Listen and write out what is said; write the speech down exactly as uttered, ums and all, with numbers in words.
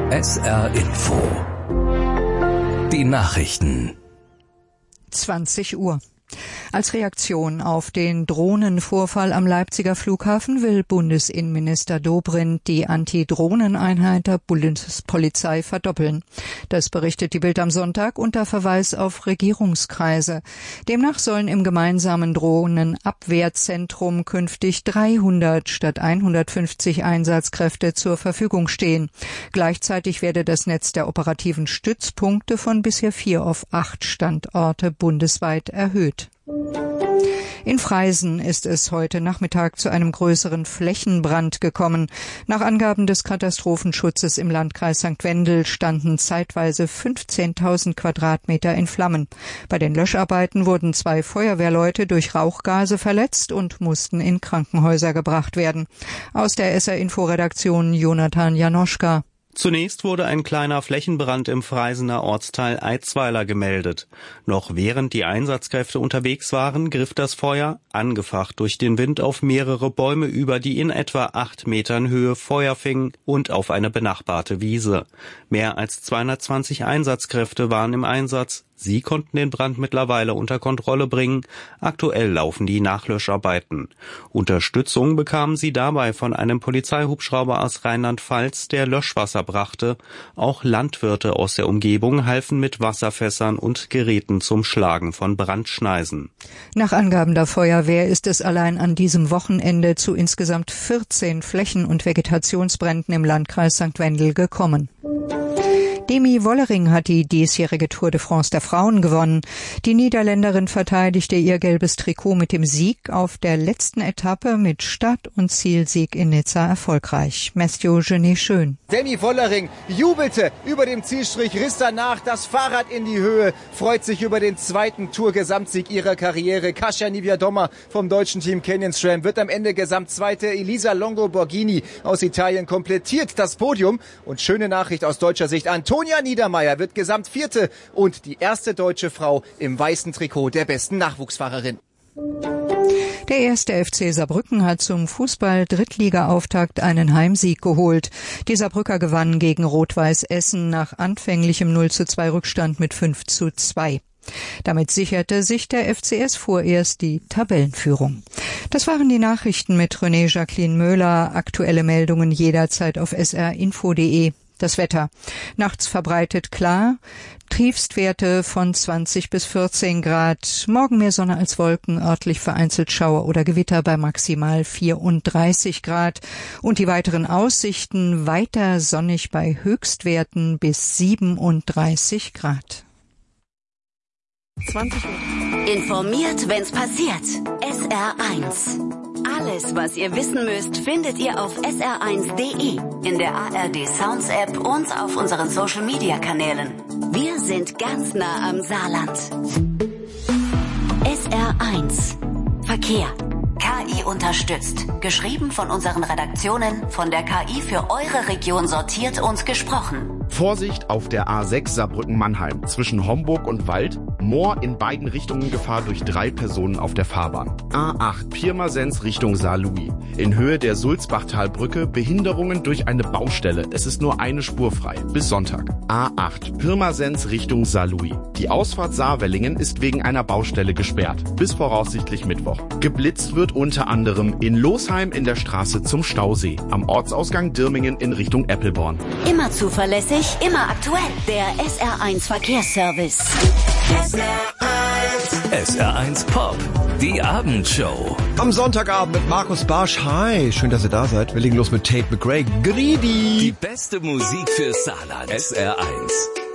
S R Info. Die Nachrichten. zwanzig Uhr. Als Reaktion auf den Drohnenvorfall am Leipziger Flughafen will Bundesinnenminister Dobrindt die Anti-Drohnen-Einheit der Bundespolizei verdoppeln. Das berichtet die Bild am Sonntag unter Verweis auf Regierungskreise. Demnach sollen im gemeinsamen Drohnenabwehrzentrum künftig dreihundert statt hundertfünfzig Einsatzkräfte zur Verfügung stehen. Gleichzeitig werde das Netz der operativen Stützpunkte von bisher vier auf acht Standorte bundesweit erhöht. In Freisen ist es heute Nachmittag zu einem größeren Flächenbrand gekommen. Nach Angaben des Katastrophenschutzes im Landkreis Sankt Wendel standen zeitweise fünfzehntausend Quadratmeter in Flammen. Bei den Löscharbeiten wurden zwei Feuerwehrleute durch Rauchgase verletzt und mussten in Krankenhäuser gebracht werden. Aus der S R-Info-Redaktion Jonathan Janoschka. Zunächst wurde ein kleiner Flächenbrand im Freisener Ortsteil Eitzweiler gemeldet. Noch während die Einsatzkräfte unterwegs waren, griff das Feuer, angefacht durch den Wind, auf mehrere Bäume über, die in etwa acht Metern Höhe Feuer fingen, und auf eine benachbarte Wiese. Mehr als zweihundertzwanzig Einsatzkräfte waren im Einsatz. Sie konnten den Brand mittlerweile unter Kontrolle bringen. Aktuell laufen die Nachlöscharbeiten. Unterstützung bekamen sie dabei von einem Polizeihubschrauber aus Rheinland-Pfalz, der Löschwasser brachte. Auch Landwirte aus der Umgebung halfen mit Wasserfässern und Geräten zum Schlagen von Brandschneisen. Nach Angaben der Feuerwehr ist es allein an diesem Wochenende zu insgesamt vierzehn Flächen- und Vegetationsbränden im Landkreis Sankt Wendel gekommen. Demi Wollering hat die diesjährige Tour de France der Frauen gewonnen. Die Niederländerin verteidigte ihr gelbes Trikot mit dem Sieg auf der letzten Etappe mit Start- und Zielsieg in Nizza erfolgreich. Mathieu Genet-Schön. Demi Wollering jubelte über dem Zielstrich, riss danach das Fahrrad in die Höhe, freut sich über den zweiten Tour-Gesamtsieg ihrer Karriere. Kasia Niewiadoma vom deutschen Team Canyon SRAM wird am Ende Gesamtzweite. Elisa Longo-Borghini aus Italien komplettiert das Podium. Und schöne Nachricht aus deutscher Sicht: Antonia Niedermeyer wird Gesamtvierte und die erste deutsche Frau im weißen Trikot der besten Nachwuchsfahrerin. Der erste F C Saarbrücken hat zum Fußball-Drittliga-Auftakt einen Heimsieg geholt. Die Saarbrücker gewannen gegen Rot-Weiß Essen nach anfänglichem null zu zwei Rückstand mit fünf zu zwei. Damit sicherte sich der F C S vorerst die Tabellenführung. Das waren die Nachrichten mit René Jacqueline Möhler. Aktuelle Meldungen jederzeit auf s r info punkt d e. Das Wetter. Nachts verbreitet klar, Tiefstwerte von zwanzig bis vierzehn Grad. Morgen mehr Sonne als Wolken, örtlich vereinzelt Schauer oder Gewitter bei maximal vierunddreißig Grad. Und die weiteren Aussichten: weiter sonnig bei Höchstwerten bis siebenunddreißig Grad. zwanzig Uhr. Informiert, wenn's passiert. S R eins. Alles, was ihr wissen müsst, findet ihr auf s r eins punkt d e, in der A R D Sounds App und auf unseren Social Media Kanälen. Wir sind ganz nah am Saarland. S R eins. Verkehr. K I unterstützt. Geschrieben von unseren Redaktionen, von der K I für eure Region sortiert und gesprochen. Vorsicht auf der A sechs Saarbrücken-Mannheim zwischen Homburg und Wald. Moor in beiden Richtungen Gefahr durch drei Personen auf der Fahrbahn. A acht Pirmasens Richtung Saarlouis. In Höhe der Sulzbachtalbrücke Behinderungen durch eine Baustelle. Es ist nur eine Spur frei. Bis Sonntag. A acht Pirmasens Richtung Saarlouis. Die Ausfahrt Saarwellingen ist wegen einer Baustelle gesperrt. Bis voraussichtlich Mittwoch. Geblitzt wird unter anderem in Losheim in der Straße zum Stausee. Am Ortsausgang Dirmingen in Richtung Eppelborn. Immer zuverlässig, immer aktuell. Der S R eins Verkehrsservice. S R eins Pop, die Abendshow. Am Sonntagabend mit Markus Barsch. Hi, schön, dass ihr da seid. Wir legen los mit Tate McRae. Greedy. Die beste Musik für Saarland. S R eins.